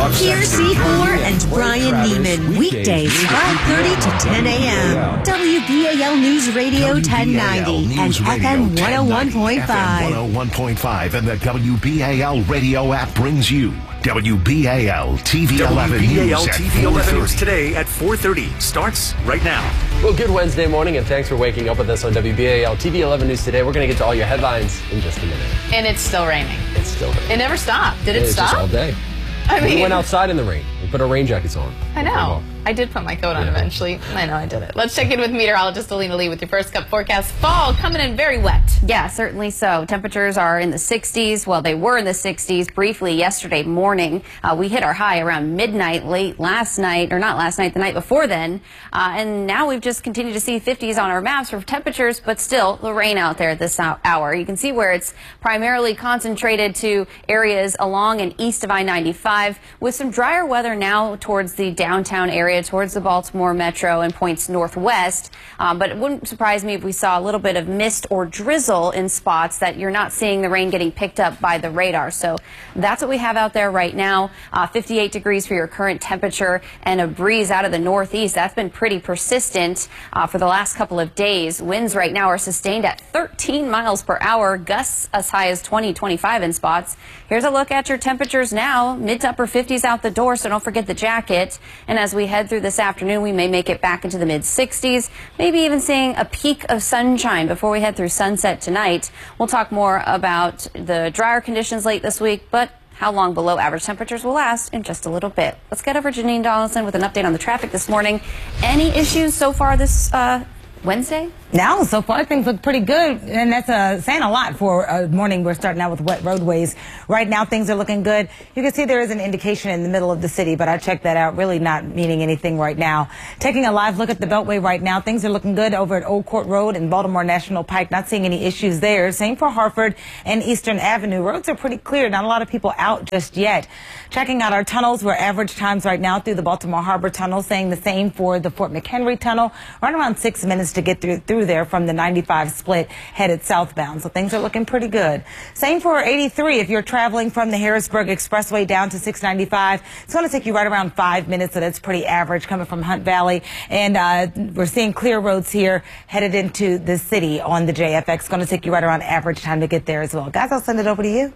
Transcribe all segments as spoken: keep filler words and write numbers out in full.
Pierre C four and Brian Neiman, weekdays five thirty to ten a m W B A L News Radio ten ninety and F M one oh one point five. one oh one point five and the W B A L radio app brings you W B A L T V eleven W B A L News T V eleven News today at four thirty. Starts right now. Well, good Wednesday morning, and thanks for waking up with us on W B A L T V eleven News today. We're going to get to all your headlines in just a minute. And it's still raining. It's still raining. It never stopped. Did it it's stop? Just all day. I mean, we went outside in the rain. We put our rain jackets on. I know. I did put my coat on yeah. eventually. I know I did it. Let's check in with meteorologist Alina Lee with your first cup forecast. Fall coming in very wet. Yeah, certainly so. Temperatures are in the sixties. Well, they were in the sixties briefly yesterday morning. Uh, we hit our high around midnight late last night, or not last night, the night before then. Uh, and now we've just continued to see fifties on our maps for temperatures, but still the rain out there at this hour. You can see where it's primarily concentrated to areas along and east of I ninety-five with some drier weather now towards the downtown area, towards the Baltimore Metro and points northwest. Um, but it wouldn't surprise me if we saw a little bit of mist or drizzle in spots that you're not seeing the rain getting picked up by the radar. So that's what we have out there right now. Uh, fifty-eight degrees for your current temperature and a breeze out of the northeast. That's been pretty persistent uh, for the last couple of days. Winds right now are sustained at thirteen miles per hour, gusts as high as twenty, twenty-five in spots. Here's a look at your temperatures now. Mid to upper fifties out the door, so don't forget the jacket. And as we head through this afternoon, we may make it back into the mid sixties, maybe even seeing a peak of sunshine before we head through sunset tonight. We'll talk more about the drier conditions late this week, but how long below average temperatures will last in just a little bit. Let's get over to Janine Donaldson with an update on the traffic this morning. Any issues so far this uh, Wednesday? Now, so far, things look pretty good, and that's uh, saying a lot for a morning. We're starting out with wet roadways. Right now, things are looking good. You can see there is an indication in the middle of the city, but I checked that out, really not meaning anything right now. Taking a live look at the Beltway right now, things are looking good over at Old Court Road and Baltimore National Pike. Not seeing any issues there. Same for Hartford and Eastern Avenue. Roads are pretty clear. Not a lot of people out just yet. Checking out our tunnels, we're average times right now through the Baltimore Harbor Tunnel, saying the same for the Fort McHenry Tunnel. Right around six minutes to get through, through there from the ninety-five split headed southbound. So things are looking pretty good. Same for eighty-three. If you're traveling from the Harrisburg Expressway down to six ninety-five, it's going to take you right around five minutes. So that's pretty average coming from Hunt Valley. And uh, we're seeing clear roads here headed into the city on the J F X. It's going to take you right around average time to get there as well. Guys, I'll send it over to you.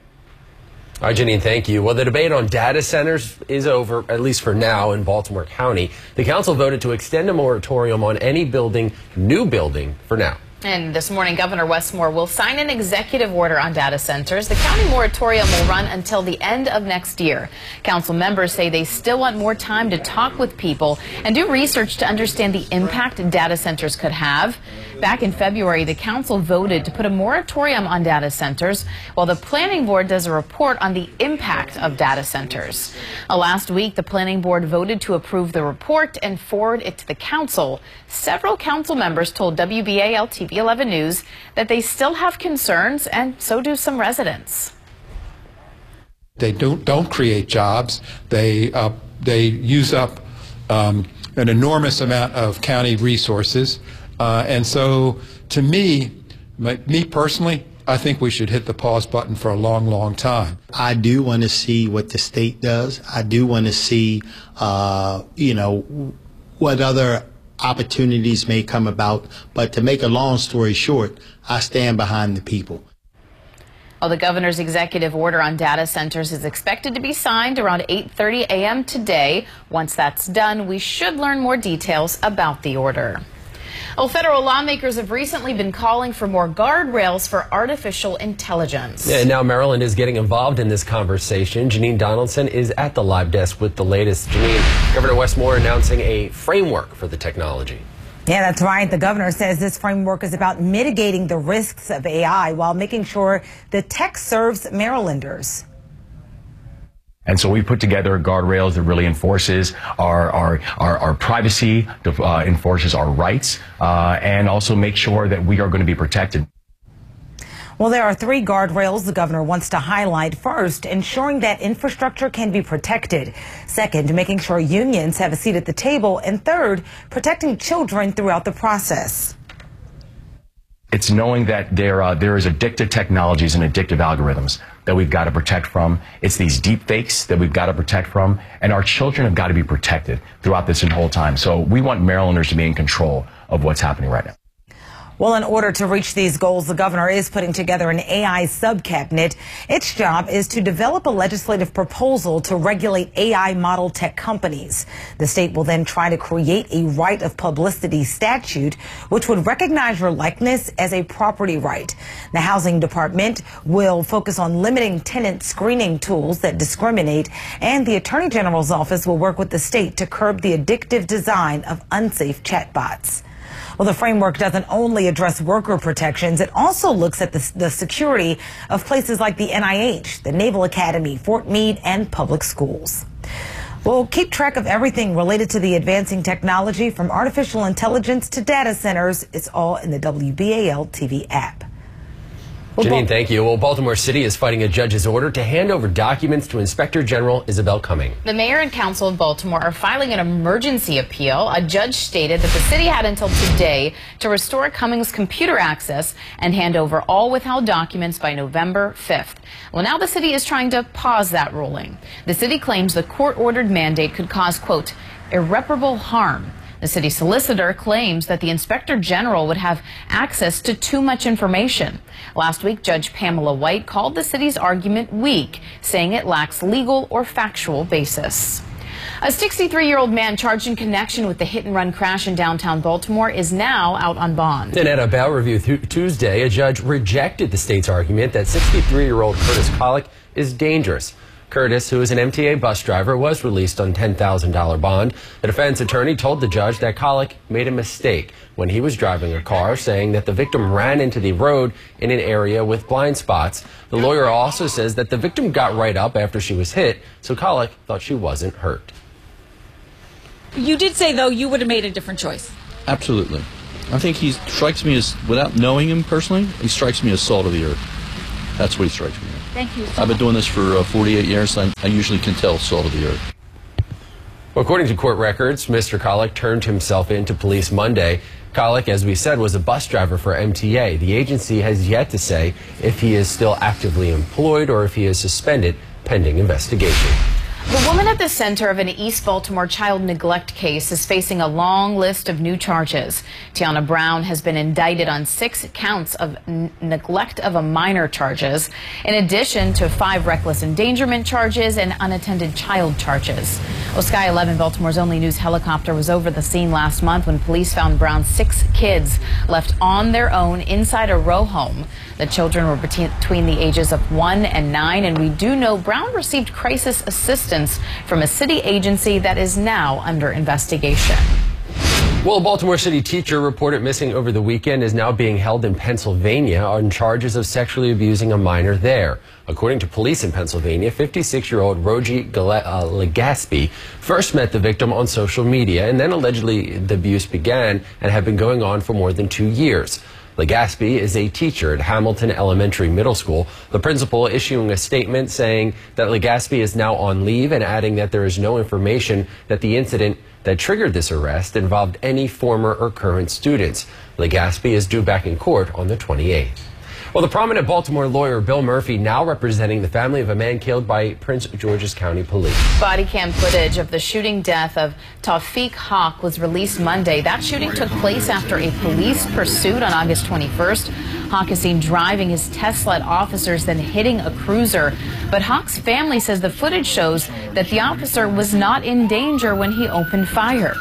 All right, Janine, thank you. Well, the debate on data centers is over, at least for now, in Baltimore County. The council voted to extend a moratorium on any building, new building, for now. And this morning, Governor Wes Moore will sign an executive order on data centers. The county moratorium will run until the end of next year. Council members say they still want more time to talk with people and do research to understand the impact data centers could have. Back in February, the council voted to put a moratorium on data centers while the planning board does a report on the impact of data centers. Uh, last week, the planning board voted to approve the report and forward it to the council. Several council members told W B A L T V eleven News that they still have concerns, and so do some residents. They don't don't create jobs. They uh, they use up um, an enormous amount of county resources, uh, and so to me, my, me personally, I think we should hit the pause button for a long, long time. I do want to see what the state does. I do want to see, uh, you know, what other opportunities may come about. But to make a long story short, I stand behind the people. Well, the governor's executive order on data centers is expected to be signed around eight thirty a m today. Once that's done, we should learn more details about the order. Well, federal lawmakers have recently been calling for more guardrails for artificial intelligence. Yeah, and now Maryland is getting involved in this conversation. Janine Donaldson is at the live desk with the latest. Janine, Governor Wes Moore announcing a framework for the technology. Yeah, that's right. The governor says this framework is about mitigating the risks of A I while making sure the tech serves Marylanders. And so we put together guardrails that really enforces our our our, our privacy, uh, enforces our rights, uh, and also make sure that we are going to be protected. Well, there are three guardrails the governor wants to highlight. First, ensuring that infrastructure can be protected. Second, making sure unions have a seat at the table. And third, protecting children throughout the process. It's knowing that there uh, there is addictive technologies and addictive algorithms that we've got to protect from. It's these deep fakes that we've got to protect from. And our children have got to be protected throughout this whole time. So we want Marylanders to be in control of what's happening right now. Well, in order to reach these goals, the governor is putting together an A I sub-cabinet. Its job is to develop a legislative proposal to regulate A I model tech companies. The state will then try to create a right of publicity statute, which would recognize your likeness as a property right. The housing department will focus on limiting tenant screening tools that discriminate, and the attorney general's office will work with the state to curb the addictive design of unsafe chatbots. Well, the framework doesn't only address worker protections, it also looks at the, the security of places like the N I H, the Naval Academy, Fort Meade, and public schools. We'll keep track of everything related to the advancing technology, from artificial intelligence to data centers. It's all in the W B A L T V app. Well, Janine, thank you. Well, Baltimore City is fighting a judge's order to hand over documents to Inspector General Isabel Cumming. The mayor and council of Baltimore are filing an emergency appeal. A judge stated that the city had until today to restore Cumming's computer access and hand over all withheld documents by November fifth. Well, now the city is trying to pause that ruling. The city claims the court-ordered mandate could cause, quote, irreparable harm. The city solicitor claims that the inspector general would have access to too much information. Last week, Judge Pamela White called the city's argument weak, saying it lacks legal or factual basis. A sixty-three-year-old man charged in connection with the hit-and-run crash in downtown Baltimore is now out on bond. And at a bail review th Tuesday, a judge rejected the state's argument that sixty-three-year-old Curtis Collick is dangerous. Curtis, who is an M T A bus driver, was released on ten thousand dollar bond. The defense attorney told the judge that Collick made a mistake when he was driving a car, saying that the victim ran into the road in an area with blind spots. The lawyer also says that the victim got right up after she was hit, so Collick thought she wasn't hurt. You did say, though, you would have made a different choice. Absolutely. I think he strikes me as, without knowing him personally, he strikes me as salt of the earth. That's what he strikes me as. Thank you so I've been doing this for uh, forty-eight years, and I usually can tell salt of the earth. Well, according to court records, Mister Collick turned himself in to police Monday. Collick, as we said, was a bus driver for M T A. The agency has yet to say if he is still actively employed or if he is suspended pending investigation. The woman at the center of an East Baltimore child neglect case is facing a long list of new charges. Tiana Brown has been indicted on six counts of n neglect of a minor charges, in addition to five reckless endangerment charges and unattended child charges. Well, Sky eleven, Baltimore's only news helicopter, was over the scene last month when police found Brown's six kids left on their own inside a row home. The children were between the ages of one and nine, and we do know Brown received crisis assistance from a city agency that is now under investigation. Well, a Baltimore City teacher reported missing over the weekend is now being held in Pennsylvania on charges of sexually abusing a minor there. According to police in Pennsylvania, fifty-six-year-old Rogie uh, Legaspi first met the victim on social media, and then allegedly the abuse began and had been going on for more than two years. Legaspi is a teacher at Hamilton Elementary Middle School. The principal issuing a statement saying that Legaspi is now on leave and adding that there is no information that the incident that triggered this arrest involved any former or current students. Legaspi is due back in court on the twenty-eighth. Well, the prominent Baltimore lawyer Bill Murphy now representing the family of a man killed by Prince George's County Police. Body cam footage of the shooting death of Tawfiq Haq was released Monday. That shooting took place after a police pursuit on August twenty-first. Haq is seen driving his Tesla at officers, then hitting a cruiser. But Haq's family says the footage shows that the officer was not in danger when he opened fire.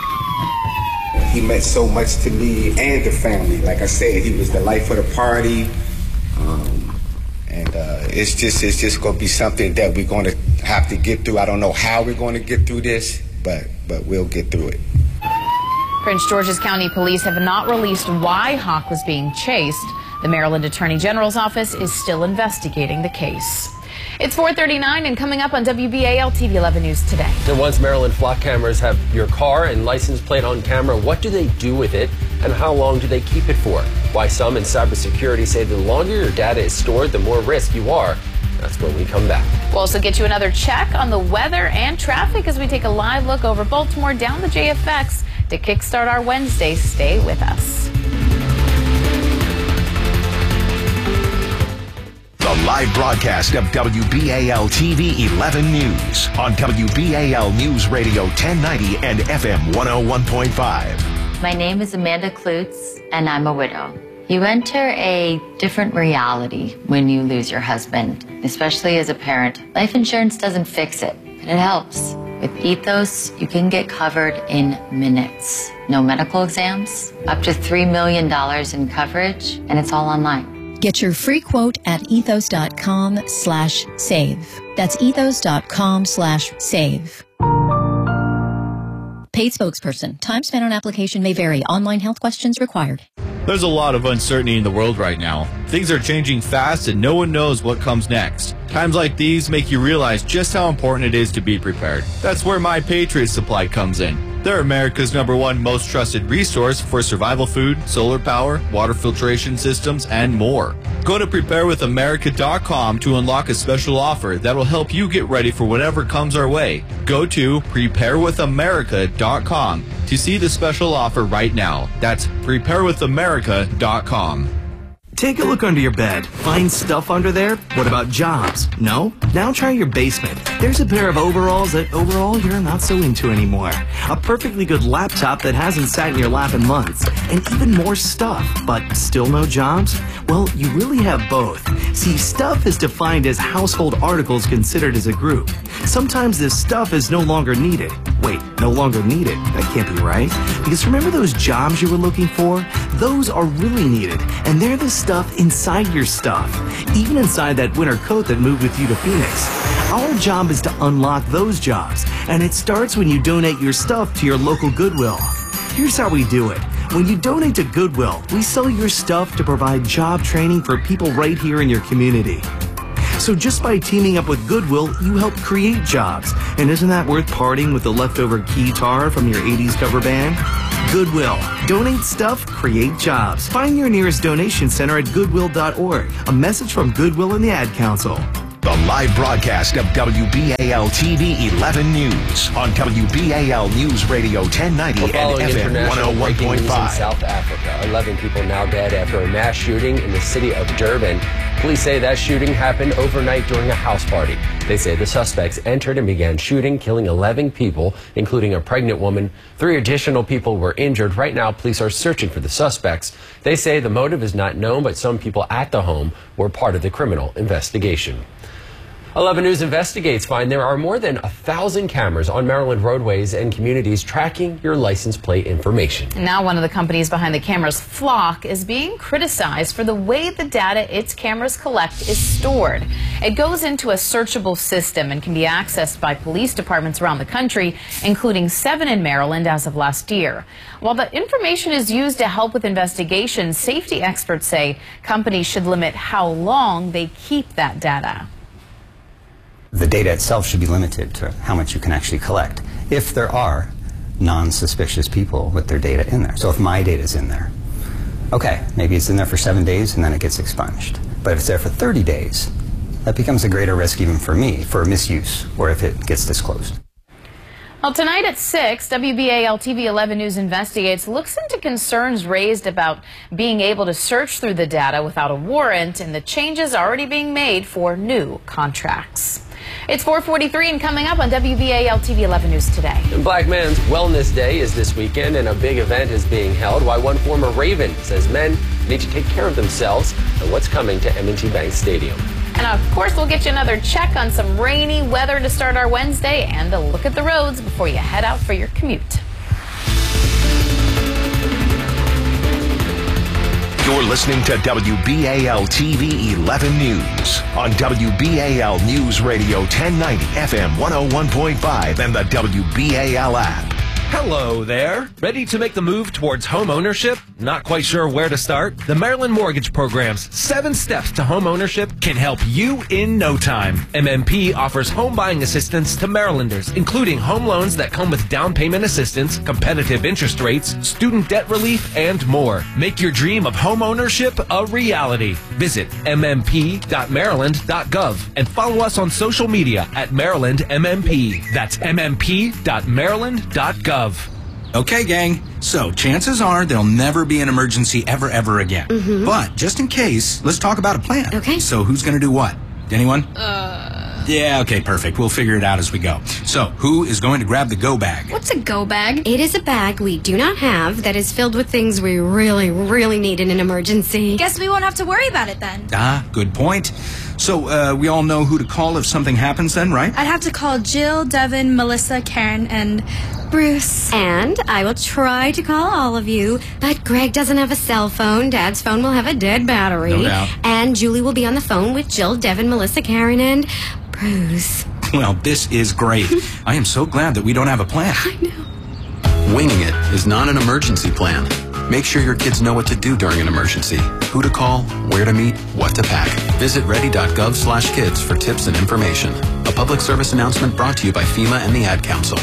He meant so much to me and the family. Like I said, he was the life of the party. Um, and uh, it's just it's just going to be something that we're going to have to get through. I don't know how we're going to get through this, but but we'll get through it. Prince George's County Police have not released why Haq was being chased. The Maryland Attorney General's office is still investigating the case. It's four thirty-nine and coming up on W B A L T V eleven News today. And once Maryland flock cameras have your car and license plate on camera, what do they do with it and how long do they keep it for? Why some in cybersecurity say the longer your data is stored, the more risk you are. That's when we come back. We'll also get you another check on the weather and traffic as we take a live look over Baltimore down the J F X to kickstart our Wednesday. Stay with us. The live broadcast of W B A L T V eleven News on W B A L News Radio ten ninety and F M one oh one point five. My name is Amanda Klutz, and I'm a widow. You enter a different reality when you lose your husband, especially as a parent. Life insurance doesn't fix it, but it helps. With Ethos, you can get covered in minutes. No medical exams, up to three million dollars in coverage, and it's all online. Get your free quote at ethos.com slash save. That's ethos.com slash save. Paid spokesperson. Time spent on application may vary. Online health questions required. There's a lot of uncertainty in the world right now. Things are changing fast and no one knows what comes next. Times like these make you realize just how important it is to be prepared. That's where My Patriot Supply comes in. They're America's number one most trusted resource for survival food, solar power, water filtration systems, and more. Go to prepare with america dot com to unlock a special offer that will help you get ready for whatever comes our way. Go to prepare with america dot com to see the special offer right now. That's prepare with america dot com. Take a look under your bed. Find stuff under there? What about jobs? No? Now try your basement. There's a pair of overalls that overall you're not so into anymore. A perfectly good laptop that hasn't sat in your lap in months. And even more stuff, but still no jobs? Well, you really have both. See, stuff is defined as household articles considered as a group. Sometimes this stuff is no longer needed. Wait, no longer needed? That can't be right. Because remember those jobs you were looking for? Those are really needed. And they're the stuff inside your stuff. Even inside that winter coat that moved with you to Phoenix. Our job is to unlock those jobs. And it starts when you donate your stuff to your local Goodwill. Here's how we do it. When you donate to Goodwill, we sell your stuff to provide job training for people right here in your community. So just by teaming up with Goodwill, you help create jobs. And isn't that worth parting with the leftover guitar from your eighties cover band? Goodwill. Donate stuff, create jobs. Find your nearest donation center at goodwill dot org. A message from Goodwill and the Ad Council. The live broadcast of W B A L T V eleven News on W B A L News Radio ten ninety and F M one oh one point five. In South Africa, eleven people now dead after a mass shooting in the city of Durban. Police say that shooting happened overnight during a house party. They say the suspects entered and began shooting, killing eleven people, including a pregnant woman. Three additional people were injured. Right now, police are searching for the suspects. They say the motive is not known, but some people at the home were part of the criminal investigation. eleven News investigates find there are more than a thousand cameras on Maryland roadways and communities tracking your license plate information. Now one of the companies behind the cameras, Flock, is being criticized for the way the data its cameras collect is stored. It goes into a searchable system and can be accessed by police departments around the country, including seven in Maryland as of last year. While the information is used to help with investigations, safety experts say companies should limit how long they keep that data. The data itself should be limited to how much you can actually collect if there are non-suspicious people with their data in there. So if my data is in there, okay, maybe it's in there for seven days and then it gets expunged. But if it's there for thirty days, that becomes a greater risk even for me for misuse or if it gets disclosed. Well, tonight at six, W B A L T V eleven News Investigates looks into concerns raised about being able to search through the data without a warrant and the changes already being made for new contracts. It's four forty-three and coming up on W B A L T V eleven News today. Black Men's Wellness Day is this weekend and a big event is being held, while one former Raven says men need to take care of themselves and what's coming to M and T Bank Stadium. And of course, we'll get you another check on some rainy weather to start our Wednesday and a look at the roads before you head out for your commute. You're listening to W B A L T V eleven News on W B A L News Radio ten ninety F M one oh one point five and the W B A L app. Hello there. Ready to make the move towards home ownership? Not quite sure where to start? The Maryland Mortgage Program's seven steps to home ownership can help you in no time. M M P offers home buying assistance to Marylanders, including home loans that come with down payment assistance, competitive interest rates, student debt relief, and more. Make your dream of home ownership a reality. Visit m m p dot maryland dot gov and follow us on social media at Maryland M M P. That's m m p dot maryland dot gov. Okay, gang. So, chances are there'll never be an emergency ever, ever again. Mhm. But, just in case, let's talk about a plan. Okay. So, who's going to do what? Anyone? Uh. Yeah, okay, perfect. We'll figure it out as we go. So, who is going to grab the go bag? What's a go bag? It is a bag we do not have that is filled with things we really, really need in an emergency. Guess we won't have to worry about it then. Ah, good point. So, uh, we all know who to call if something happens then, right? I'd have to call Jill, Devin, Melissa, Karen, and Bruce. And I will try to call all of you, but Greg doesn't have a cell phone. Dad's phone will have a dead battery. No doubt. And Julie will be on the phone with Jill, Devin, Melissa, Karen, and Bruce. Well, this is great. I am so glad that we don't have a plan. I know. Winging it is not an emergency plan. Make sure your kids know what to do during an emergency, who to call, where to meet, what to pack. Visit ready dot gov slash kids for tips and information. A public service announcement brought to you by FEMA and the Ad Council.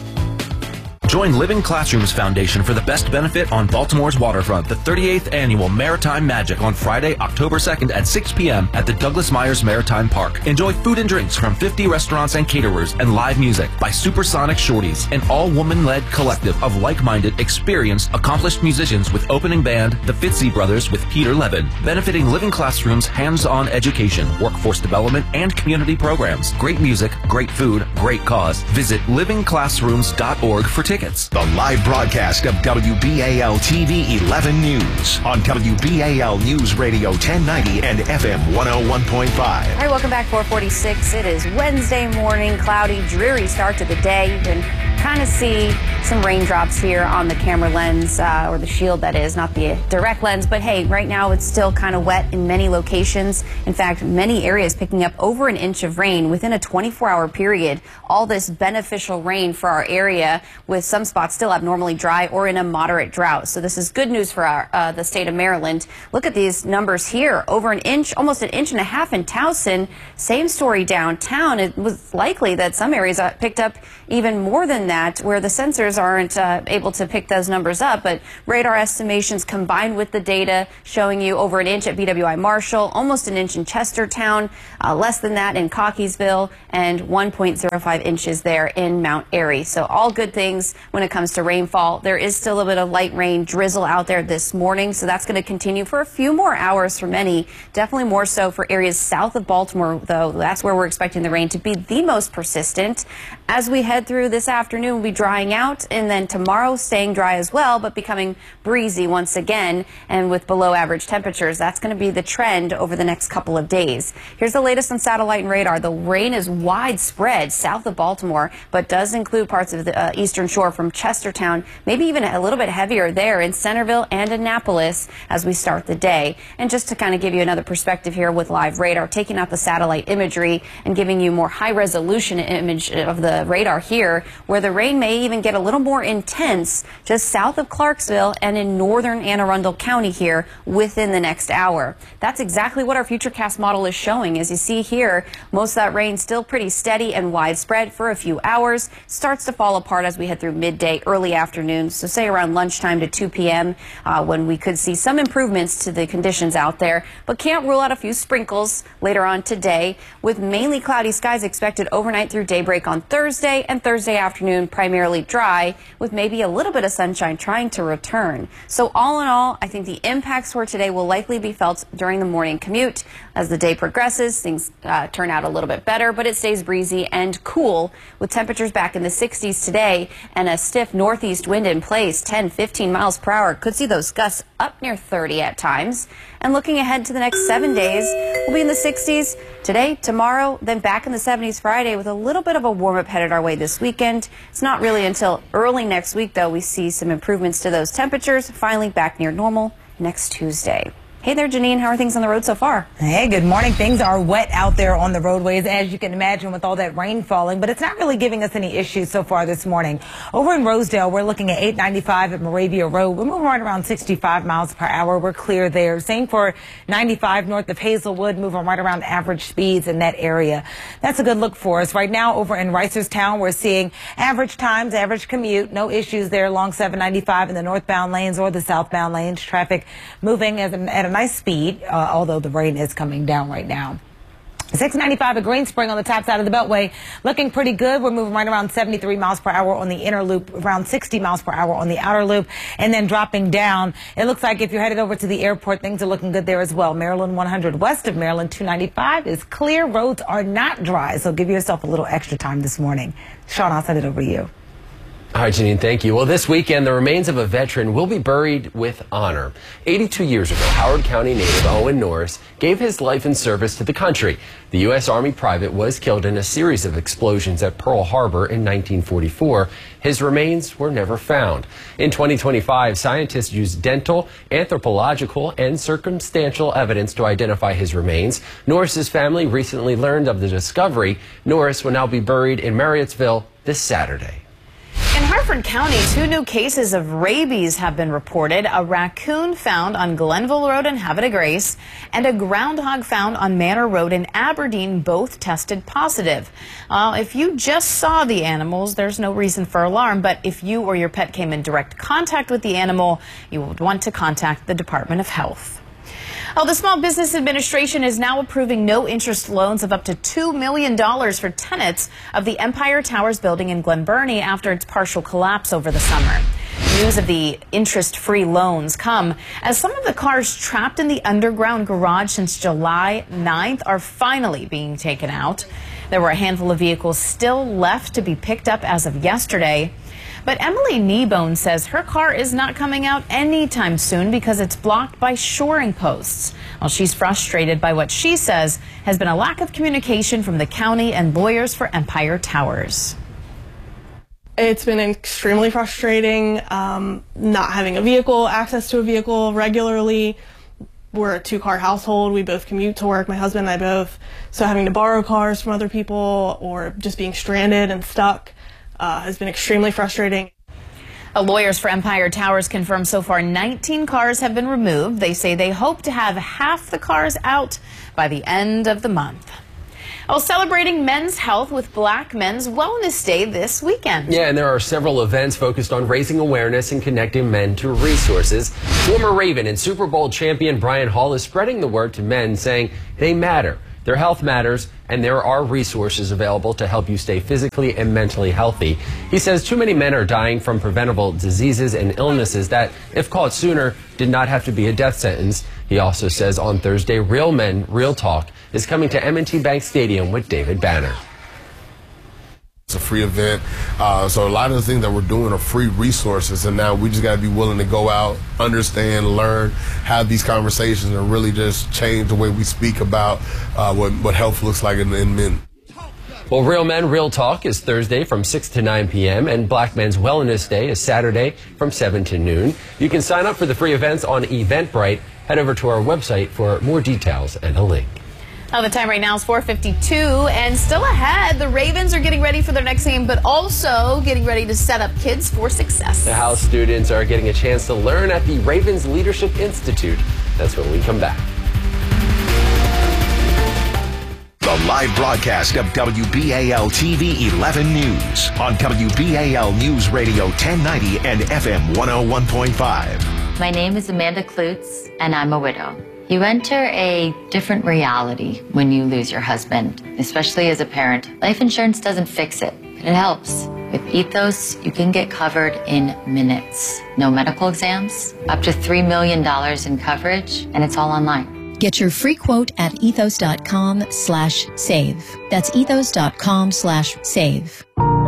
Join Living Classrooms Foundation for the best benefit on Baltimore's waterfront, the thirty-eighth Annual Maritime Magic on Friday, October second at six p.m. at the Douglas Myers Maritime Park. Enjoy food and drinks from fifty restaurants and caterers and live music by Supersonic Shorties, an all-woman-led collective of like-minded, experienced, accomplished musicians with opening band, the Fitzy Brothers with Peter Levin, benefiting Living Classrooms' hands-on education, workforce development, and community programs. Great music, great food, great cause. Visit living classrooms dot org for tickets. The live broadcast of W B A L T V eleven News on W B A L News Radio ten ninety and F M one oh one point five. All right, welcome back, four forty-six. It is Wednesday morning, cloudy, dreary start to the day. You can kind of see some raindrops here on the camera lens, uh, or the shield that is, not the direct lens. But hey, right now it's still kind of wet in many locations. In fact, many areas picking up over an inch of rain within a twenty-four hour period. All this beneficial rain for our area, with some spots still abnormally dry or in a moderate drought. So this is good news for our, uh, the state of Maryland. Look at these numbers here. Over an inch, almost an inch and a half in Towson. Same story downtown. It was likely that some areas uh, picked up even more than that, where the sensors aren't uh, able to pick those numbers up. But radar estimations combined with the data showing you over an inch at B W I Marshall, almost an inch in Chestertown, uh, less than that in Cockeysville, and one point oh five inches there in Mount Airy. So all good things when it comes to rainfall. There is still a bit of light rain drizzle out there this morning, so that's going to continue for a few more hours for many. Definitely more so for areas south of Baltimore, though. That's where we're expecting the rain to be the most persistent. As we head through this afternoon, we'll be drying out, and then tomorrow staying dry as well, but becoming breezy once again. And with below average temperatures, that's going to be the trend over the next couple of days. Here's the latest on satellite and radar. The rain is widespread south of Baltimore, but does include parts of the uh, eastern shore from Chestertown, maybe even a little bit heavier there in Centerville and Annapolis as we start the day. And just to kind of give you another perspective here with live radar, taking out the satellite imagery and giving you more high resolution image of the radar here, where the rain may even get a little more intense just south of Clarksville and in northern Anne Arundel County here within the next hour. That's exactly what our Futurecast model is showing. As you see here, most of that rain still pretty steady and widespread for a few hours. Starts to fall apart as we head through midday, early afternoon, so say around lunchtime to two p m uh, when we could see some improvements to the conditions out there, but can't rule out a few sprinkles later on today, with mainly cloudy skies expected overnight through daybreak on Thursday, and Thursday afternoon primarily dry, with maybe a little bit of sunshine trying to return. So all in all, I think the impacts for today will likely be felt during the morning commute. As the day progresses, things uh, turn out a little bit better, but it stays breezy and cool, with temperatures back in the sixties today and a stiff northeast wind in place, ten, fifteen miles per hour. Could see those gusts up near thirty at times. And looking ahead to the next seven days, we'll be in the sixties today, tomorrow, then back in the seventies Friday, with a little bit of a warm-up headed our way this weekend. It's not really until early next week, though, we see some improvements to those temperatures, finally back near normal next Tuesday. Hey there, Janine. How are things on the road so far? Hey, good morning. Things are wet out there on the roadways, as you can imagine, with all that rain falling, but it's not really giving us any issues so far this morning. Over in Rosedale, we're looking at eight ninety-five at Moravia Road. We're moving right around sixty-five miles per hour. We're clear there. Same for ninety-five north of Hazelwood, moving right around average speeds in that area. That's a good look for us. Right now, over in Reisterstown, we're seeing average times, average commute. No issues there along seven ninety-five in the northbound lanes or the southbound lanes. Traffic moving at a, at a nice speed, uh, although the rain is coming down right now. six ninety-five at Greenspring on the top side of the Beltway. Looking pretty good. We're moving right around seventy-three miles per hour on the inner loop, around sixty miles per hour on the outer loop, and then dropping down. It looks like if you're headed over to the airport, things are looking good there as well. Maryland one hundred west of Maryland two ninety-five is clear. Roads are not dry, so give yourself a little extra time this morning. Sean, I'll send it over to you. All right, Janine, thank you. Well, this weekend, the remains of a veteran will be buried with honor. eighty-two years ago, Howard County native Owen Norris gave his life in service to the country. The U S Army private was killed in a series of explosions at Pearl Harbor in nineteen forty-four. His remains were never found. In twenty twenty-five, scientists used dental, anthropological, and circumstantial evidence to identify his remains. Norris's family recently learned of the discovery. Norris will now be buried in Marriottsville this Saturday. In Harford County, two new cases of rabies have been reported. A raccoon found on Glenville Road in Havre de Grace and a groundhog found on Manor Road in Aberdeen both tested positive. Uh, if you just saw the animals, there's no reason for alarm, but if you or your pet came in direct contact with the animal, you would want to contact the Department of Health. Well, the Small Business Administration is now approving no-interest loans of up to two million dollars for tenants of the Empire Towers building in Glen Burnie after its partial collapse over the summer. News of the interest-free loans come as some of the cars trapped in the underground garage since July ninth are finally being taken out. There were a handful of vehicles still left to be picked up as of yesterday. But Emily Kneebone says her car is not coming out anytime soon because it's blocked by shoring posts. Well, she's frustrated by what she says has been a lack of communication from the county and lawyers for Empire Towers. It's been extremely frustrating, um, not having a vehicle, access to a vehicle regularly. We're a two-car household. We both commute to work, my husband and I both. So having to borrow cars from other people or just being stranded and stuck Uh, has been extremely frustrating. Uh, lawyers for Empire Towers confirm so far nineteen cars have been removed. They say they hope to have half the cars out by the end of the month. Well, celebrating men's health with Black Men's Wellness Day this weekend. Yeah, and there are several events focused on raising awareness and connecting men to resources. Former Raven and Super Bowl champion Brian Hall is spreading the word to men, saying they matter. Their health matters, and there are resources available to help you stay physically and mentally healthy. He says too many men are dying from preventable diseases and illnesses that, if caught sooner, did not have to be a death sentence. He also says on Thursday, Real Men, Real Talk is coming to M and T Bank Stadium with David Banner. It's a free event, uh, so a lot of the things that we're doing are free resources, and now we just got to be willing to go out, understand, learn, have these conversations, and really just change the way we speak about uh, what, what health looks like in, in men. Well, Real Men, Real Talk is Thursday from six to nine p m and Black Men's Wellness Day is Saturday from seven to noon. You can sign up for the free events on Eventbrite. Head over to our website for more details and a link. Now the time right now is four fifty-two, and still ahead, the Ravens are getting ready for their next game, but also getting ready to set up kids for success. The House students are getting a chance to learn at the Ravens Leadership Institute. That's when we come back. The live broadcast of W B A L T V eleven News on W B A L News Radio ten ninety and F M one oh one point five. My name is Amanda Klutz, and I'm a widow. You enter a different reality when you lose your husband, especially as a parent. Life insurance doesn't fix it, but it helps. With Ethos, you can get covered in minutes. No medical exams, up to three million dollars in coverage, and it's all online. Get your free quote at ethos.com slash save. That's ethos.com slash save.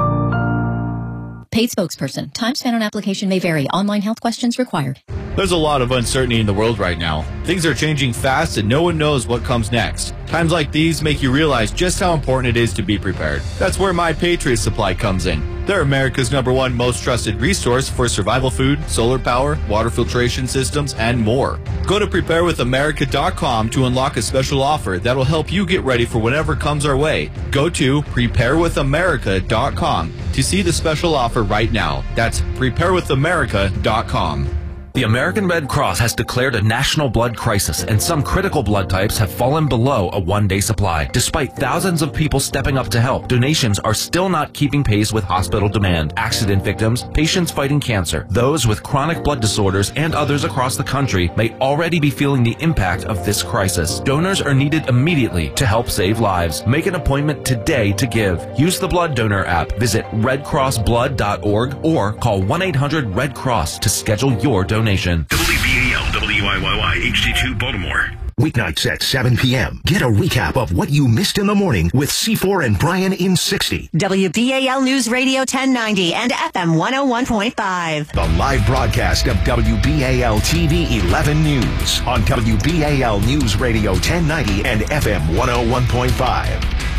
Paid spokesperson. Time spent on application may vary. Online health questions required. There's a lot of uncertainty in the world right now. Things are changing fast and no one knows what comes next. Times like these make you realize just how important it is to be prepared. That's where My Patriot Supply comes in. They're America's number one most trusted resource for survival food, solar power, water filtration systems, and more. Go to prepare with america dot com to unlock a special offer that'll help you get ready for whatever comes our way. Go to prepare with america dot com to see the special offer right now. That's prepare with america dot com. The American Red Cross has declared a national blood crisis, and some critical blood types have fallen below a one-day supply. Despite thousands of people stepping up to help, donations are still not keeping pace with hospital demand. Accident victims, patients fighting cancer, those with chronic blood disorders, and others across the country may already be feeling the impact of this crisis. Donors are needed immediately to help save lives. Make an appointment today to give. Use the Blood Donor app, visit red cross blood dot org, or call one eight hundred red cross to schedule your donation. W B A L W I Y Y H D two Baltimore. Weeknights at seven p.m. Get a recap of what you missed in the morning with C four and Brian in sixty. W B A L News Radio ten ninety and F M one oh one point five. The live broadcast of W B A L T V eleven News on W B A L News Radio ten ninety and F M one oh one point five.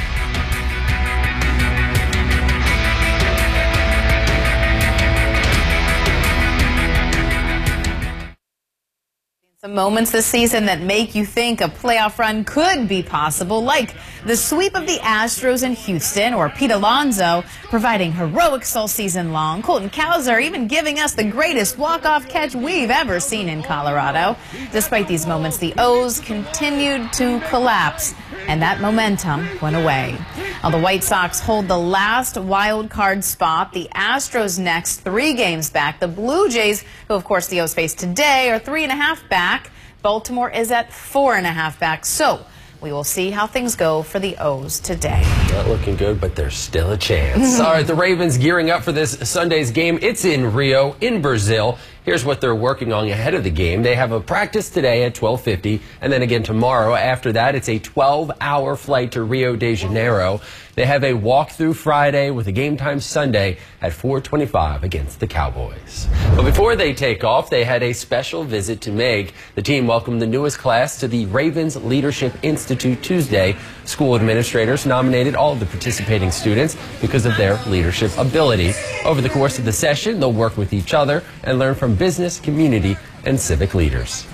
Some moments this season that make you think a playoff run could be possible, like the sweep of the Astros in Houston, or Pete Alonso providing heroics all season long, Colton Cowser even giving us the greatest walk-off catch we've ever seen in Colorado. Despite these moments, the O's continued to collapse, and that momentum went away. While the White Sox hold the last wild card spot, the Astros next three games back. The Blue Jays, who of course the O's face today, are three and a half back. Baltimore is at four and a half back. So we will see how things go for the O's today. Not looking good, but there's still a chance. All right, the Ravens gearing up for this Sunday's game. It's in Rio, in Brazil. Here's what they're working on ahead of the game. They have a practice today at twelve fifty, and then again tomorrow. After that, it's a twelve hour flight to Rio de Janeiro. They have a walkthrough Friday with a game time Sunday at four twenty-five against the Cowboys. But before they take off, they had a special visit to Meg. The team welcomed the newest class to the Ravens Leadership Institute Tuesday. School administrators nominated all of the participating students because of their leadership ability. Over the course of the session, they'll work with each other and learn from business, community, and civic leaders.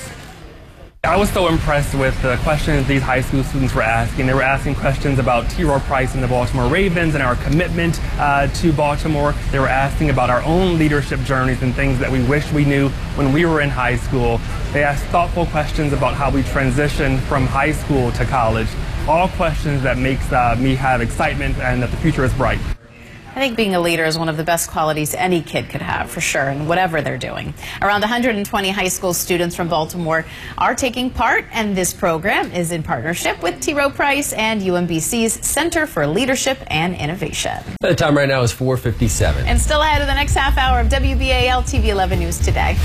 I was so impressed with the questions these high school students were asking. They were asking questions about T. Rowe Price and the Baltimore Ravens and our commitment uh, to Baltimore. They were asking about our own leadership journeys and things that we wish we knew when we were in high school. They asked thoughtful questions about how we transition from high school to college. All questions that makes uh, me have excitement and that the future is bright. I think being a leader is one of the best qualities any kid could have, for sure, in whatever they're doing. Around one hundred twenty high school students from Baltimore are taking part, and this program is in partnership with T. Rowe Price and U M B C's Center for Leadership and Innovation. The time right now is four fifty-seven. And still ahead of the next half hour of W B A L T V eleven News Today.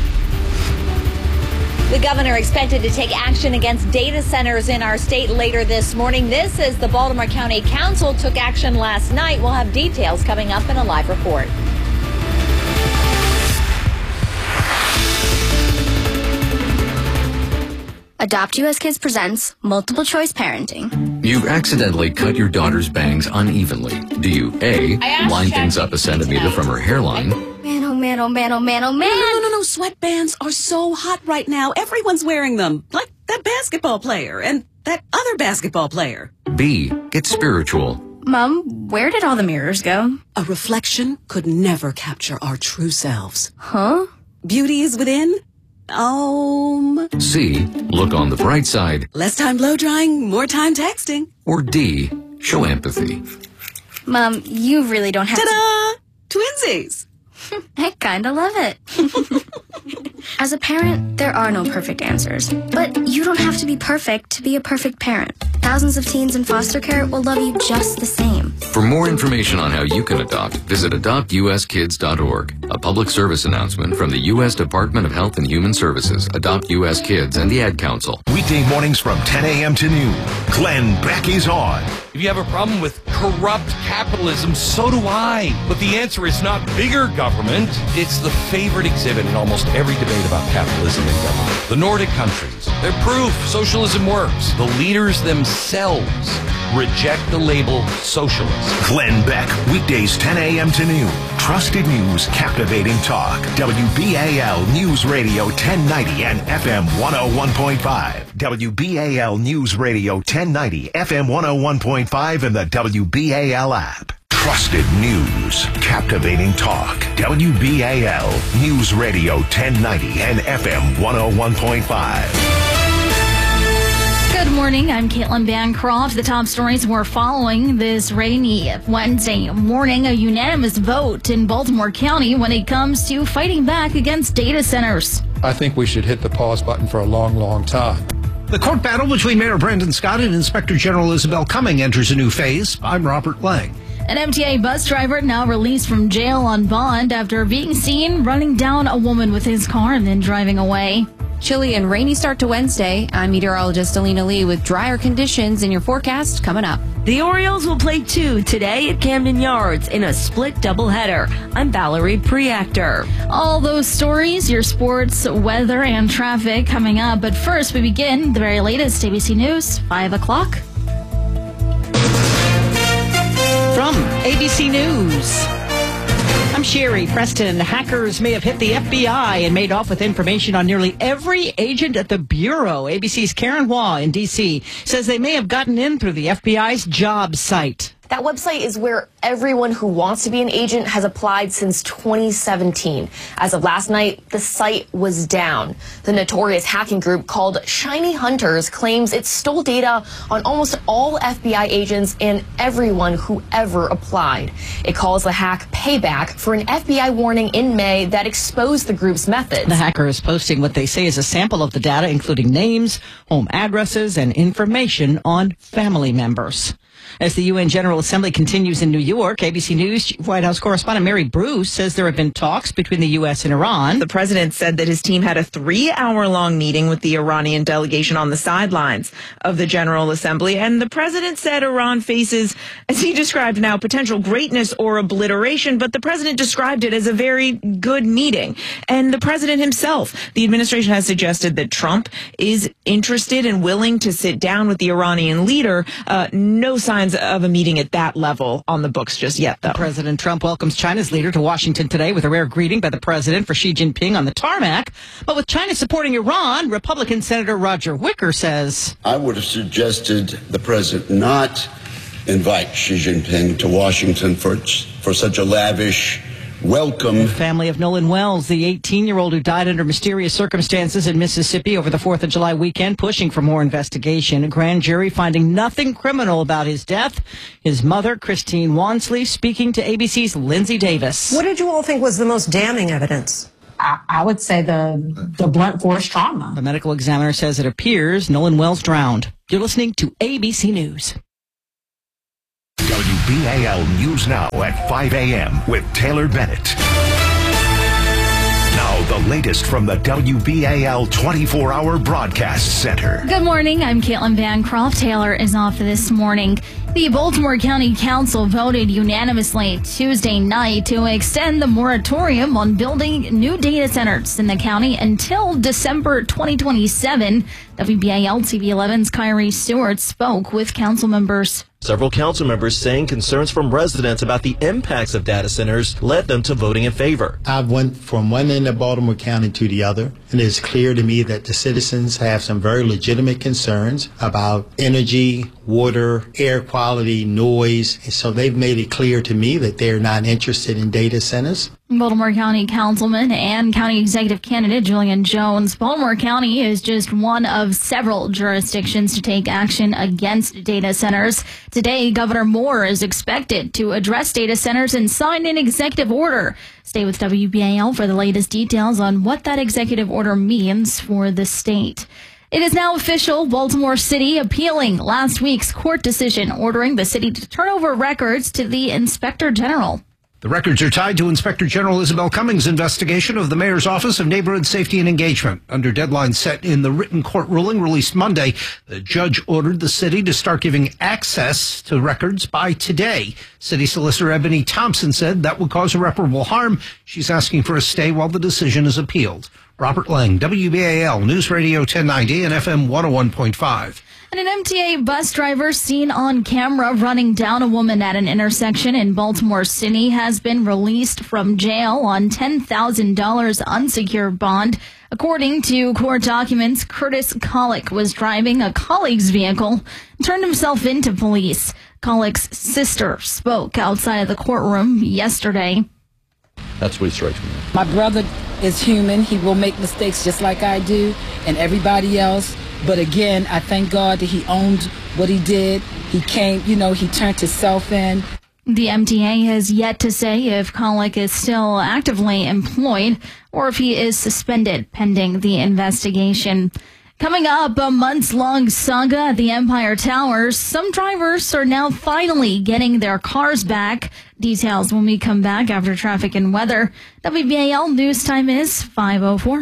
The governor expected to take action against data centers in our state later this morning. This as the Baltimore County Council took action last night. We'll have details coming up in a live report. Adopt U S Kids presents Multiple Choice Parenting. You've accidentally cut your daughter's bangs unevenly. Do you A, line things up a centimeter from her hairline? Man, oh man, oh man, oh man, oh man. No, no, no, no. Sweatbands are so hot right now. Everyone's wearing them. Like that basketball player and that other basketball player. B, get spiritual. Mom, where did all the mirrors go? A reflection could never capture our true selves. Huh? Beauty is within. Um. C, look on the bright side. Less time blow drying, more time texting. Or D, show empathy. Mom, you really don't have Ta-da! To Twinsies. I kinda love it. As a parent, there are no perfect answers. But you don't have to be perfect to be a perfect parent. Thousands of teens in foster care will love you just the same. For more information on how you can adopt, visit adopt u s kids dot org. A public service announcement from the U S Department of Health and Human Services, Adopt U S Kids, and the Ad Council. Weekday mornings from ten a.m. to noon. Glenn Beck is on. If you have a problem with corrupt capitalism, so do I. But the answer is not bigger government. It's the favorite exhibit in almost every debate about capitalism and government. The Nordic countries, they're proof socialism works. The leaders themselves reject the label socialist. Glenn Beck, weekdays ten a.m. to noon. Trusted news, captivating talk. W B A L News Radio ten ninety and F M one oh one point five. W B A L News Radio ten ninety, F M one oh one point five, and the W B A L app. Trusted news. Captivating talk. W B A L News Radio ten ninety and F M one oh one point five. Good morning. I'm Caitlin Bancroft. The top stories we're following this rainy Wednesday morning. A unanimous vote in Baltimore County when it comes to fighting back against data centers. I think we should hit the pause button for a long, long time. The court battle between Mayor Brandon Scott and Inspector General Isabel Cumming enters a new phase. I'm Robert Lang. An M T A bus driver now released from jail on bond after being seen running down a woman with his car and then driving away. Chilly and rainy start to Wednesday. I'm meteorologist Alina Lee with drier conditions in your forecast coming up. The Orioles will play two today at Camden Yards in a split doubleheader. I'm Valerie Preactor. All those stories, your sports, weather, and traffic coming up. But first, we begin the very latest A B C News, five o'clock. From A B C News, I'm Sherry Preston. Hackers may have hit the F B I and made off with information on nearly every agent at the Bureau. A B C's Karen Hua in D C says they may have gotten in through the F B I's job site. That website is where everyone who wants to be an agent has applied since twenty seventeen. As of last night, the site was down. The notorious hacking group called Shiny Hunters claims it stole data on almost all F B I agents and everyone who ever applied. It calls the hack payback for an F B I warning in May that exposed the group's methods. The hacker is posting what they say is a sample of the data, including names, home addresses, and information on family members. As the U N General Assembly continues in New York, A B C News White House correspondent Mary Bruce says there have been talks between the U S and Iran. The president said that his team had a three-hour-long meeting with the Iranian delegation on the sidelines of the General Assembly, and the president said Iran faces, as he described now, potential greatness or obliteration, but the president described it as a very good meeting. And the president himself, the administration has suggested that Trump is interested and willing to sit down with the Iranian leader. Uh, no signs of a meeting at that level on the books just yet, though. President Trump welcomes China's leader to Washington today with a rare greeting by the president for Xi Jinping on the tarmac. But with China supporting Iran, Republican Senator Roger Wicker says, I would have suggested the president not invite Xi Jinping to Washington for, for such a lavish welcome. The family of Nolan Wells, the eighteen-year-old who died under mysterious circumstances in Mississippi over the fourth of July weekend, pushing for more investigation. A grand jury finding nothing criminal about his death. His mother, Christine Wansley, speaking to A B C's Lindsay Davis. What did you all think was the most damning evidence? I, I would say the the blunt force trauma. The medical examiner says it appears Nolan Wells drowned. You're listening to A B C News. W B A L News Now at five a.m. with Taylor Bennett. Now, the latest from the W B A L twenty-four hour Broadcast Center. Good morning. I'm Caitlin Bancroft. Taylor is off this morning. The Baltimore County Council voted unanimously Tuesday night to extend the moratorium on building new data centers in the county until December twenty twenty-seven. W B A L T V eleven's Kyrie Stewart spoke with council members. Several council members saying concerns from residents about the impacts of data centers led them to voting in favor. I went from one end of Baltimore County to the other, and it's clear to me that the citizens have some very legitimate concerns about energy, water, air quality, noise. And so they've made it clear to me that they're not interested in data centers. Baltimore County Councilman and County Executive Candidate Julian Jones. Baltimore County is just one of several jurisdictions to take action against data centers. Today, Governor Moore is expected to address data centers and sign an executive order. Stay with W B A L for the latest details on what that executive order means for the state. It is now official. Baltimore City appealing last week's court decision ordering the city to turn over records to the Inspector General. The records are tied to Inspector General Isabel Cummings' investigation of the Mayor's Office of Neighborhood Safety and Engagement. Under deadline set in the written court ruling released Monday, the judge ordered the city to start giving access to records by today. City Solicitor Ebony Thompson said that would cause irreparable harm. She's asking for a stay while the decision is appealed. Robert Lang, W B A L News Radio ten ninety and F M one oh one point five. And an M T A bus driver seen on camera running down a woman at an intersection in Baltimore City has been released from jail on ten thousand dollars unsecured bond. According to court documents, Curtis Collick was driving a colleague's vehicle and turned himself into police. Collick's sister spoke outside of the courtroom yesterday. That's what strikes me. My brother is human. He will make mistakes just like I do and everybody else. But again, I thank God that he owned what he did. He came, you know, he turned himself in. The M T A has yet to say if Collick is still actively employed or if he is suspended pending the investigation. Coming up, a months-long saga at the Empire Towers. Some drivers are now finally getting their cars back. Details when we come back after traffic and weather. W B A L News Time is five oh four.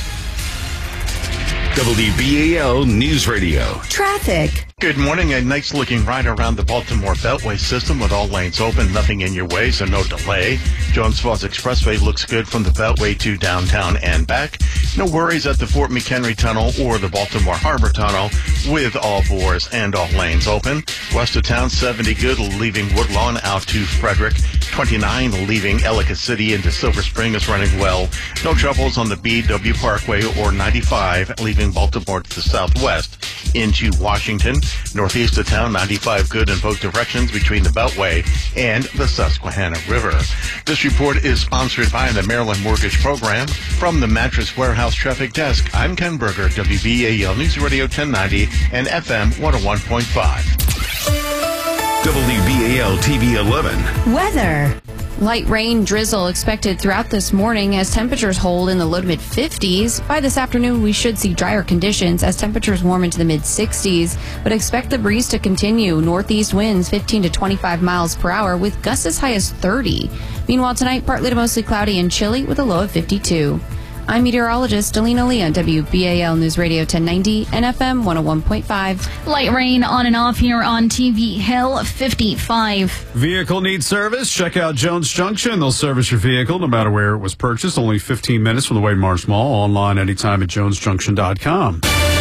W B A L News Radio. Traffic. Good morning. A nice looking ride around the Baltimore Beltway system with all lanes open, nothing in your way, so no delay. Jones Falls Expressway looks good from the Beltway to downtown and back. No worries at the Fort McHenry Tunnel or the Baltimore Harbor Tunnel with all bores and all lanes open. West of town, seventy good, leaving Woodlawn out to Frederick. twenty-nine leaving Ellicott City into Silver Spring is running well. No troubles on the B W Parkway or ninety-five leaving Baltimore to the southwest into Washington. Northeast of town, ninety-five good in both directions between the Beltway and the Susquehanna River. This report is sponsored by the Maryland Mortgage Program. From the Mattress Warehouse Traffic Desk, I'm Ken Berger, W B A L News Radio ten ninety and F M one oh one point five. W B A L T V eleven. Weather. Light rain drizzle expected throughout this morning as temperatures hold in the low to mid fifties. By this afternoon, we should see drier conditions as temperatures warm into the mid sixties, but expect the breeze to continue. Northeast winds fifteen to twenty-five miles per hour with gusts as high as thirty. Meanwhile, tonight, partly to mostly cloudy and chilly with a low of fifty-two. I'm meteorologist Delina Lee on W B A L News Radio ten ninety and F M one oh one point five. Light rain on and off here on T V Hill fifty-five. Vehicle needs service? Check out Jones Junction. They'll service your vehicle no matter where it was purchased. Only fifteen minutes from the Wade Marsh Mall. Online anytime at jones junction dot com.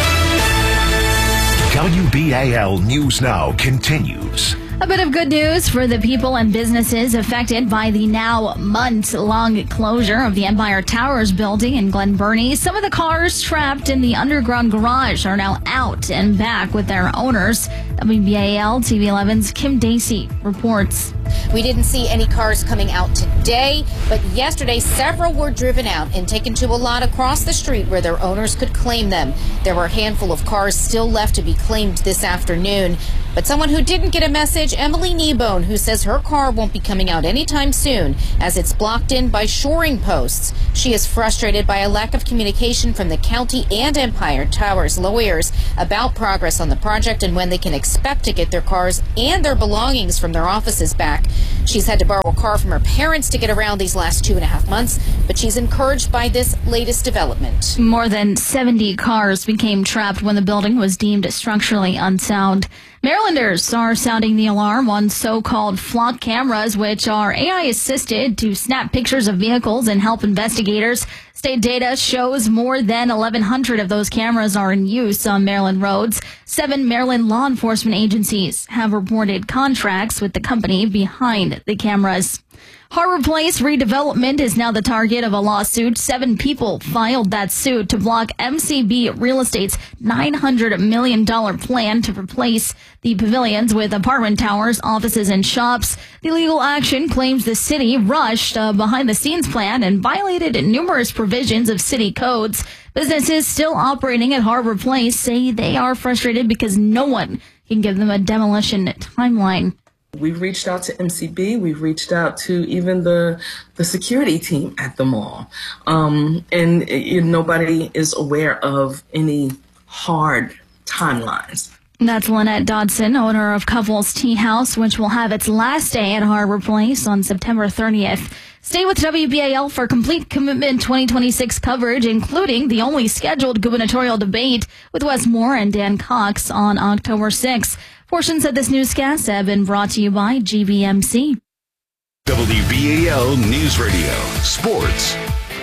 W B A L News Now continues. A bit of good news for the people and businesses affected by the now months-long closure of the Empire Towers building in Glen Burnie. Some of the cars trapped in the underground garage are now out and back with their owners. W B A L T V eleven's Kim Dacey reports. We didn't see any cars coming out today, but yesterday several were driven out and taken to a lot across the street where their owners could claim them. There were a handful of cars still left to be claimed this afternoon. But someone who didn't get a message, Emily Kneebone, who says her car won't be coming out anytime soon as it's blocked in by shoring posts. She is frustrated by a lack of communication from the county and Empire Towers lawyers about progress on the project and when they can expect to get their cars and their belongings from their offices back. She's had to borrow a car from her parents to get around these last two and a half months, but she's encouraged by this latest development. More than seventy cars became trapped when the building was deemed structurally unsound. Marylanders are sounding the alarm on so-called flock cameras, which are A I-assisted to snap pictures of vehicles and help investigators. State data shows more than eleven hundred of those cameras are in use on Maryland roads. Seven Maryland law enforcement agencies have reported contracts with the company behind the cameras. Harbor Place redevelopment is now the target of a lawsuit. Seven people filed that suit to block M C B Real Estate's nine hundred million dollars plan to replace the pavilions with apartment towers, offices, and shops. The legal action claims the city rushed a behind-the-scenes plan and violated numerous provisions of city codes. Businesses still operating at Harbor Place say they are frustrated because no one can give them a demolition timeline. We've reached out to M C B. We've reached out to even the the security team at the mall, um, and it, nobody is aware of any hard timelines. That's Lynette Dodson, owner of Couples Tea House, which will have its last day at Harbor Place on September thirtieth. Stay with W B A L for complete commitment twenty twenty-six coverage, including the only scheduled gubernatorial debate with Wes Moore and Dan Cox on October sixth. Portions of this newscast have been brought to you by G B M C. W B A L News Radio Sports.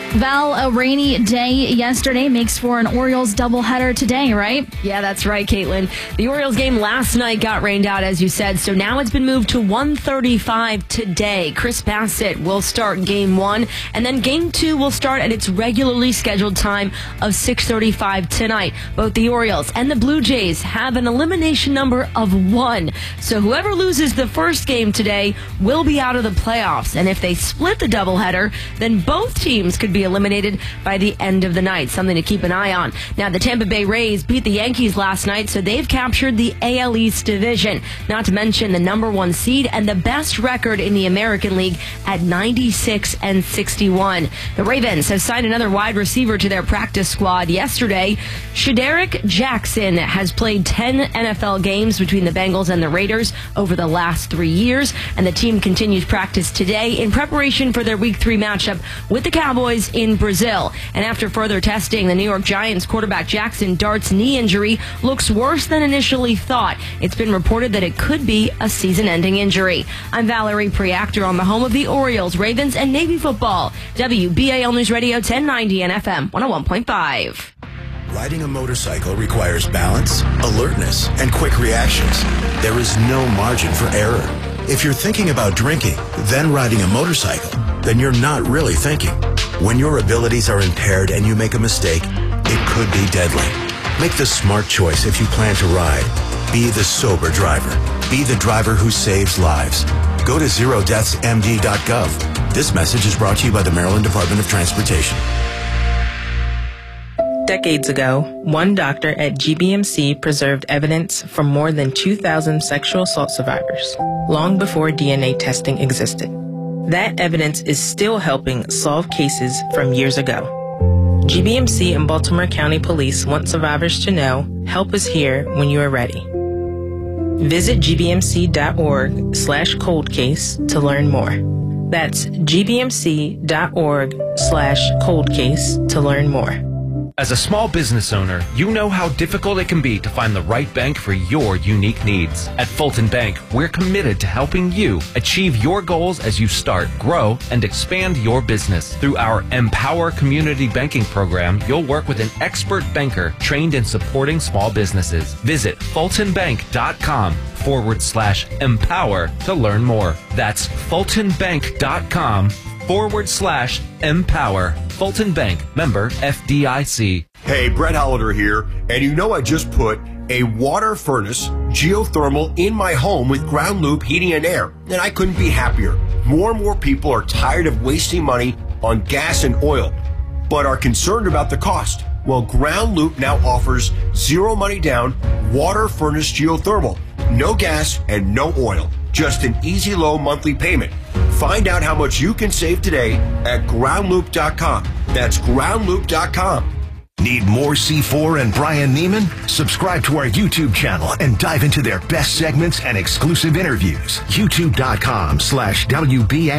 Val, a rainy day yesterday makes for an Orioles doubleheader today, right? Yeah, that's right, Caitlin. The Orioles game last night got rained out, as you said, so now it's been moved to one thirty-five today. Chris Bassett will start game one, and then game two will start at its regularly scheduled time of six thirty-five tonight. Both the Orioles and the Blue Jays have an elimination number of one, so whoever loses the first game today will be out of the playoffs, and if they split the doubleheader, then both teams could be eliminated by the end of the night. Something to keep an eye on. Now, the Tampa Bay Rays beat the Yankees last night, so they've captured the A L East division. Not to mention the number one seed and the best record in the American League at ninety-six and sixty-one. The Ravens have signed another wide receiver to their practice squad yesterday. Shadarick Jackson has played ten N F L games between the Bengals and the Raiders over the last three years, and the team continues practice today in preparation for their week three matchup with the Cowboys in Brazil. And after further testing, the New York Giants quarterback Jackson Dart's knee injury looks worse than initially thought. It's been reported that it could be a season-ending injury. I'm Valerie Preactor on the home of the Orioles, Ravens, and Navy football. W B A L News Radio ten ninety and F M one oh one point five. Riding a motorcycle requires balance, alertness, and quick reactions. There is no margin for error. If you're thinking about drinking, then riding a motorcycle, then you're not really thinking. When your abilities are impaired and you make a mistake, it could be deadly. Make the smart choice if you plan to ride. Be the sober driver. Be the driver who saves lives. Go to zero deaths m d dot gov. This message is brought to you by the Maryland Department of Transportation. Decades ago, one doctor at G B M C preserved evidence from more than two thousand sexual assault survivors, long before D N A testing existed. That evidence is still helping solve cases from years ago. G B M C and Baltimore County Police want survivors to know, help is here when you are ready. Visit gbmc.org slash cold case to learn more. That's gbmc.org slash cold case to learn more. As a small business owner, you know how difficult it can be to find the right bank for your unique needs. At Fulton Bank, we're committed to helping you achieve your goals as you start, grow, and expand your business. Through our Empower Community Banking program, you'll work with an expert banker trained in supporting small businesses. Visit fultonbank.com forward slash empower to learn more. That's fultonbank.com forward slash empower. Fulton Bank, member F D I C. Hey, Brett Hollander here, and you know I just put a water furnace geothermal in my home with Ground Loop Heating and Air, and I couldn't be happier. More and more people are tired of wasting money on gas and oil, but are concerned about the cost. Well, Ground Loop now offers zero money down water furnace geothermal, no gas and no oil, just an easy low monthly payment. Find out how much you can save today at ground loop dot com. That's ground loop dot com. Need more C four and Brian Neiman? Subscribe to our YouTube channel and dive into their best segments and exclusive interviews. YouTube.com slash WBA.